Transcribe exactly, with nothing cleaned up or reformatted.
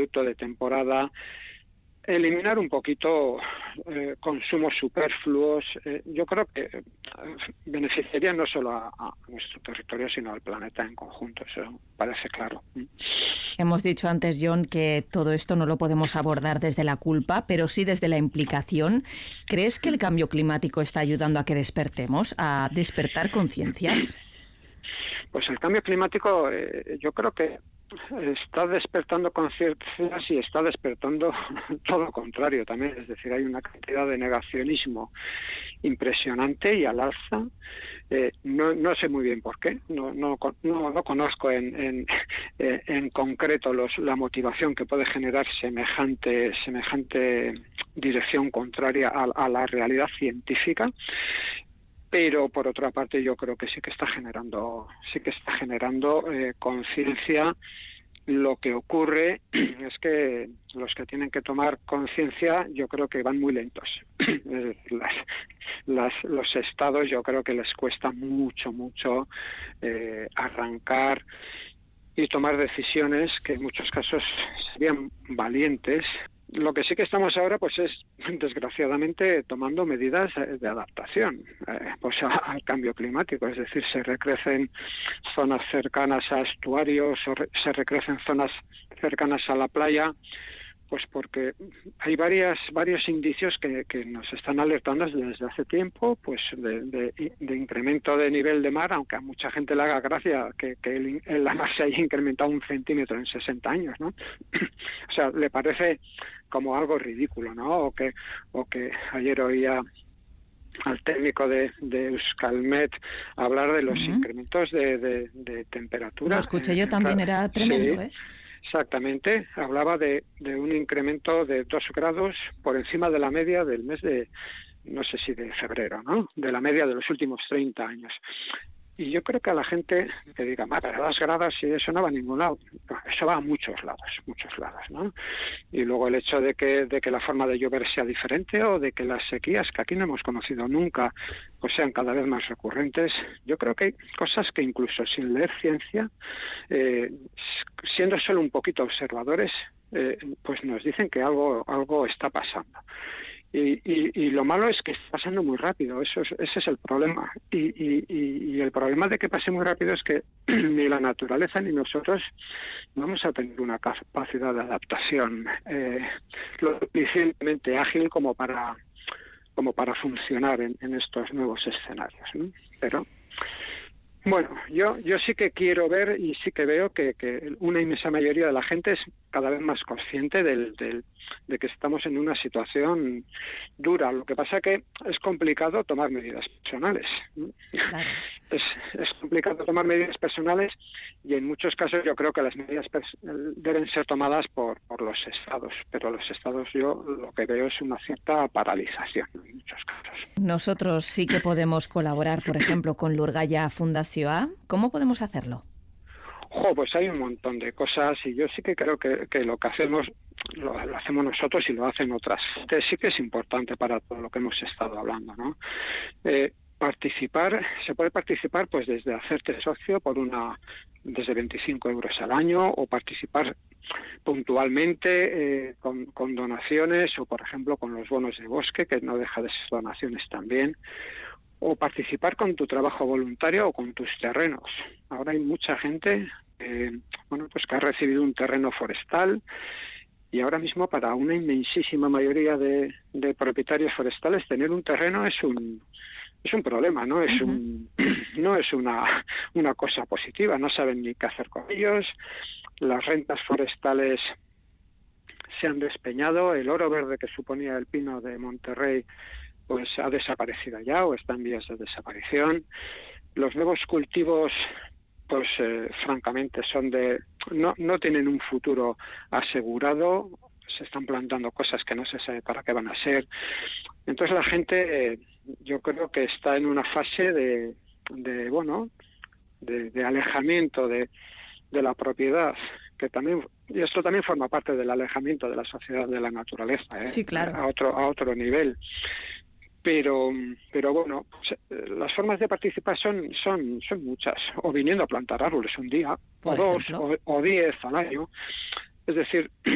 producto de temporada, eliminar un poquito eh, consumos superfluos. Eh, yo creo que eh, beneficiaría no solo a, a nuestro territorio, sino al planeta en conjunto. Eso parece claro. Hemos dicho antes, Jon, que todo esto no lo podemos abordar desde la culpa, pero sí desde la implicación. ¿Crees que el cambio climático está ayudando a que despertemos, a despertar conciencias? Pues el cambio climático, eh, yo creo que está despertando conciencias y está despertando todo lo contrario también. Es decir, hay una cantidad de negacionismo impresionante y al alza. Eh, no, no sé muy bien por qué, no, no, no, no conozco en, en, en concreto los, la motivación que puede generar semejante, semejante dirección contraria a, a la realidad científica. Pero por otra parte yo creo que sí que está generando, sí que está generando eh, conciencia. Lo que ocurre es que los que tienen que tomar conciencia yo creo que van muy lentos. las, las, los estados yo creo que les cuesta mucho, mucho eh, arrancar y tomar decisiones que en muchos casos serían valientes. Lo que sí que estamos ahora, pues es, desgraciadamente, tomando medidas de adaptación eh, pues a, al cambio climático. Es decir, se recrecen zonas cercanas a estuarios, o re, se recrecen zonas cercanas a la playa, pues porque hay varias varios indicios que, que nos están alertando desde hace tiempo, pues de, de, de incremento de nivel de mar, aunque a mucha gente le haga gracia que, que el, el, la mar se haya incrementado un centímetro en sesenta años, ¿no? O sea, le parece como algo ridículo, ¿no? O que, o que ayer oía al técnico de, de Euskalmet hablar de los uh-huh. incrementos de, de, de temperatura. Lo escuché yo también, era tremendo, sí. ¿eh? Exactamente, hablaba de, de un incremento de dos grados por encima de la media del mes de, no sé si de febrero, ¿no? De la media de los últimos treinta años. Y yo creo que a la gente que diga, pero dos grados y eso no va a ningún lado. Eso va a muchos lados, muchos lados, ¿no? Y luego el hecho de que, de que la forma de llover sea diferente o de que las sequías, que aquí no hemos conocido nunca, pues sean cada vez más recurrentes. Yo creo que hay cosas que incluso sin leer ciencia, eh, siendo solo un poquito observadores, eh, pues nos dicen que algo, algo está pasando. Y, y, y lo malo es que está pasando muy rápido, eso es, ese es el problema. Y, y, y el problema de que pase muy rápido es que ni la naturaleza ni nosotros vamos a tener una capacidad de adaptación eh, lo suficientemente ágil como para como para funcionar en, en estos nuevos escenarios, ¿no? Pero bueno, yo yo sí que quiero ver y sí que veo que, que una inmensa mayoría de la gente es cada vez más consciente del, del, de que estamos en una situación dura. Lo que pasa que es complicado tomar medidas personales. Claro. Es, es complicado tomar medidas personales y en muchos casos yo creo que las medidas deben ser tomadas por, por los estados, pero los estados yo lo que veo es una cierta paralización en muchos casos. Nosotros sí que podemos colaborar, por ejemplo, con Lurgaya Fundació. ¿Cómo podemos hacerlo? Jo, pues hay un montón de cosas y yo sí que creo que, que lo que hacemos lo, lo hacemos nosotros y lo hacen otras. Que sí que es importante para todo lo que hemos estado hablando, ¿no? Eh, participar, se puede participar pues desde hacerte socio por una desde veinticinco euros al año o participar puntualmente eh, con, con donaciones o por ejemplo con los bonos de bosque, que no deja de ser donaciones también, o participar con tu trabajo voluntario o con tus terrenos. Ahora hay mucha gente eh, bueno, pues que ha recibido un terreno forestal y ahora mismo para una inmensísima mayoría de, de propietarios forestales tener un terreno es un es un problema, no es uh-huh. un no es una una cosa positiva, no saben ni qué hacer con ellos. Las rentas forestales se han despeñado, el oro verde que suponía el pino de Monterrey pues ha desaparecido ya o está en vías de desaparición. Los nuevos cultivos, pues eh, francamente son de no no tienen un futuro asegurado, se están plantando cosas que no se sabe para qué van a ser. Entonces la gente, eh, yo creo que está en una fase de, de bueno, de, de alejamiento de, de la propiedad, que también, y esto también forma parte del alejamiento de la sociedad de la naturaleza, ¿eh? Sí, claro. a otro a otro nivel. Pero, pero bueno, las formas de participar son, son, son muchas. O viniendo a plantar árboles un día, o dos, o, o diez al año. Es decir,